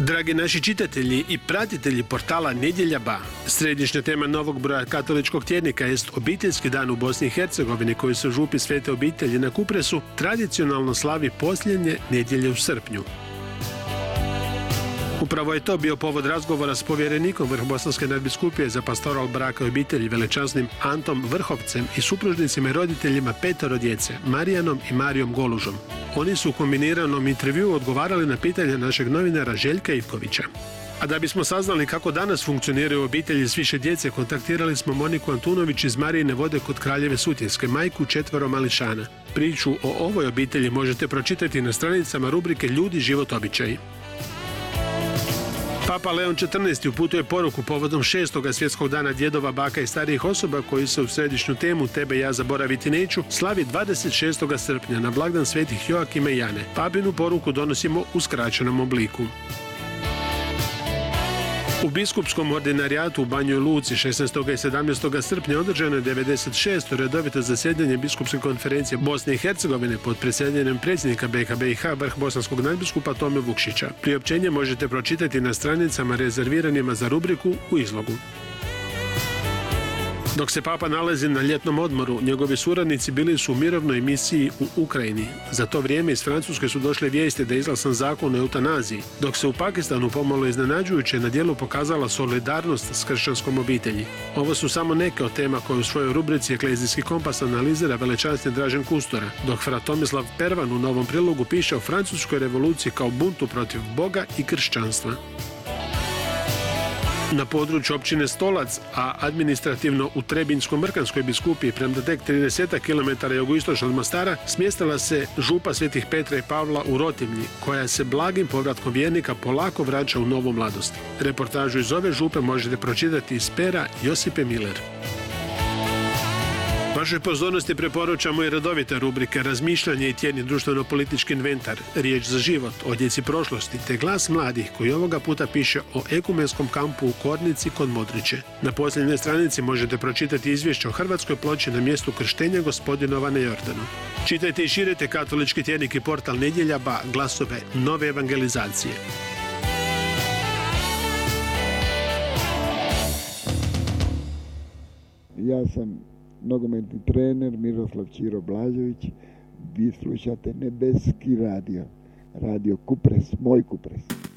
Dragi naši čitatelji i pratitelji portala Nedjelja Ba, središnja tema novog broja katoličkog tjednika jest obiteljski dan u Bosni i Hercegovini koji se u župi Svete obitelji na Kupresu tradicionalno slavi posljednje nedjelje u srpnju. Upravo je to bio povod razgovora s povjerenikom Vrhbosanske nadbiskupije za pastoral braka i obitelji velečasnim Antom Vrhovcem i supružnicima i roditeljima 5 djece, Marijanom i Marijom Golužom. Oni su u kombiniranom intervjuu odgovarali na pitanja našeg novinara Željka Ivkovića. A da bismo saznali kako danas funkcioniraju obitelji s više djece, kontaktirali smo Moniku Antunović iz Marijine Vode kod Kraljeve Sutjeske, majku 4 mališana. Priču o ovoj obitelji možete pročitati na stranicama rubrike Ljudi, život, običaji. Papa Leon XIV uputuje poruku povodom 6. svjetskog dana djedova, baka i starijih osoba koji se u središnju temu Tebe ja zaboraviti neću slavi 26. srpnja na blagdan svetih Joakima i Jane. Papinu poruku donosimo u skraćenom obliku. U biskupskom ordinarijatu u Banjoj Luci 16. i 17. srpnja održano je 96. redovito zasjedanje biskupske konferencije Bosne i Hercegovine pod predsjedanjem predsjednika BiH vrhbosanskog nadbiskupa Tome Vukšića. Priopćenje možete pročitati na stranicama rezerviranima za rubriku u izlogu. Dok se papa nalazi na ljetnom odmoru, njegovi suradnici bili su u mirovnoj misiji u Ukrajini. Za to vrijeme iz Francuske su došle vijesti da je izglasan zakon o eutanaziji, dok se u Pakistanu pomalo iznenađujuće na djelu pokazala solidarnost s kršćanskom obitelji. Ovo su samo neke od tema koje u svojoj rubrici Eklezijski kompas analizira velečasni Dražen Kustora, dok fra Tomislav Pervan u novom prilogu piše o francuskoj revoluciji kao buntu protiv Boga i kršćanstva. Na području općine Stolac, a administrativno u Trebinjsko-Mrkanskoj biskupiji, premda tek 30 km jugoistočno od Mostara, smjestila se župa Svetih Petra i Pavla u Rotimlji, koja se blagim povratkom vjernika polako vraća u novu mladost. Reportažu iz ove župe možete pročitati iz pera Josipe Miller. Vašoj pozornosti preporučamo i redovite rubrike Razmišljanje i tjedni društveno-politički inventar, Riječ za život, Odjeci prošlosti, te Glas mladih koji ovoga puta piše o ekumenskom kampu u Kornici kod Modriće. Na posljednjoj stranici možete pročitati izvješće o hrvatskoj ploči na mjestu krštenja gospodinova na Jordanu. Čitajte i širite katolički tjednik i portal Nedjelja Ba, glasove nove evangelizacije. Ja sam nogometni trener Miroslav Ćiro Blažević. Vi slušate Nebeski radio, radio Kupres, moj Kupres.